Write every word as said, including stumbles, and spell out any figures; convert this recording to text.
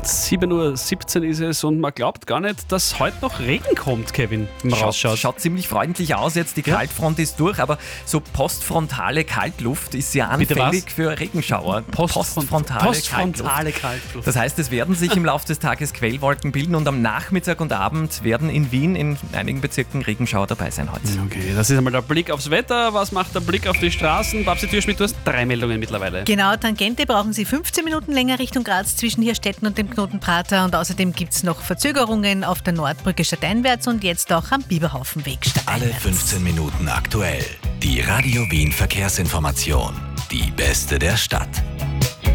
sieben Uhr siebzehn ist es und man glaubt gar nicht, dass heute noch Regen kommt, Kevin, wenn man Schaut, rausschaut. schaut ziemlich freundlich aus jetzt, die Ja. Kaltfront ist durch, aber so postfrontale Kaltluft ist sehr Bitte anfällig was? für Regenschauer. Postfrontale, Postfrontale Kaltluft. Das heißt, es werden sich im Laufe des Tages Quellwolken bilden und am Nachmittag und Abend werden in Wien in einigen Bezirken Regenschauer dabei sein heute. Okay, das ist einmal der Blick aufs Wetter. Was macht der Blick auf die Straßen? Babsi Türschmidt, du hast drei Meldungen mittlerweile. Genau, Tangente brauchen Sie fünfzehn Minuten länger Richtung Graz zwischen Hirstetten und dem Knoten Prater. Und außerdem gibt es noch Verzögerungen auf der Nordbrücke stadteinwärts und jetzt auch am Biberhaufenweg Alle stadteinwärts. fünfzehn Minuten aktuell. Die Radio Wien Verkehrsinformation. Die beste der Stadt.